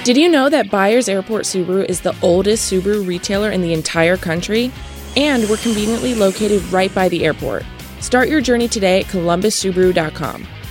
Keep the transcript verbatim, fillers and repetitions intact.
Did you know that Byers Airport Subaru is the oldest Subaru retailer in the entire country? And we're conveniently located right by the airport. Start your journey today at columbus subaru dot com.